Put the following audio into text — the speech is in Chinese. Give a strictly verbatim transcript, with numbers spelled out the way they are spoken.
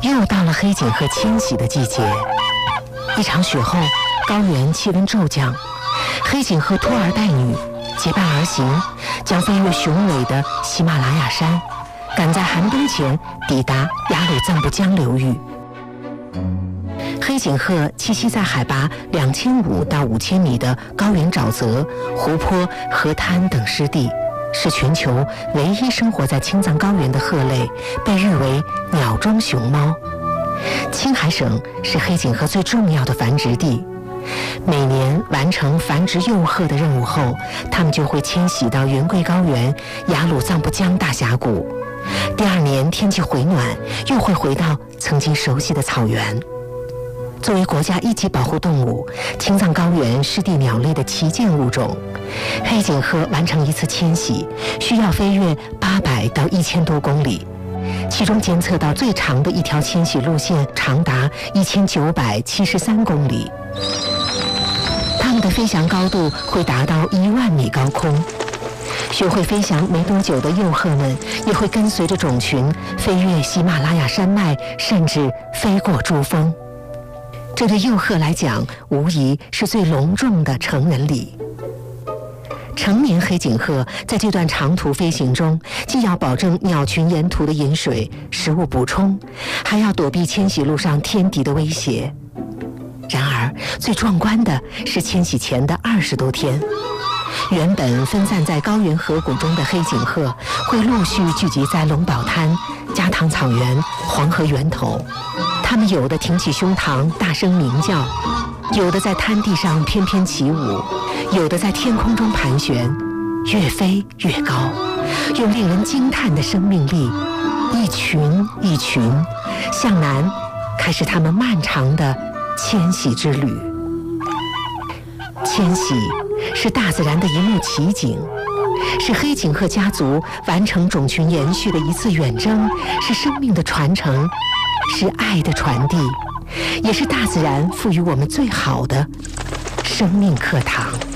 又到了黑颈鹤迁徙的季节。一场雪后，高原气温骤降，黑颈鹤拖儿带女结伴而行，将飞越雄伟的喜马拉雅山，赶在寒冬前抵达雅鲁藏布江流域。黑颈鹤栖息在海拔两千五到五千米的高原沼泽、湖泊、河滩等湿地，是全球唯一生活在青藏高原的鹤类，被誉为鸟中熊猫。青海省是黑颈鹤最重要的繁殖地，每年完成繁殖幼鹤的任务后，它们就会迁徙到云贵高原、雅鲁藏布江大峡谷。第二年天气回暖，又会回到曾经熟悉的草原。作为国家一级保护动物，青藏高原湿地鸟类的旗舰物种，黑颈鹤完成一次迁徙需要飞越八百到一千多公里，其中监测到最长的一条迁徙路线长达一千九百七十三公里。它们的飞翔高度会达到一万米高空。学会飞翔没多久的幼鹤们也会跟随着种群飞越喜马拉雅山脉，甚至飞过珠峰。这对幼鹤来讲，无疑是最隆重的成人礼。成年黑颈鹤在这段长途飞行中，既要保证鸟群沿途的饮水、食物补充，还要躲避迁徙路上天敌的威胁。然而，最壮观的是迁徙前的二十多天，原本分散在高原河谷中的黑颈鹤会陆续聚集在龙宝滩、加唐草原、黄河源头。它们有的挺起胸膛大声鸣叫，有的在滩地上翩翩起舞，有的在天空中盘旋，越飞越高，用令人惊叹的生命力，一群一群向南开始他们漫长的迁徙之旅。迁徙是大自然的一幕奇景，是黑颈鹤家族完成种群延续的一次远征，是生命的传承，是爱的传递，也是大自然赋予我们最好的生命课堂。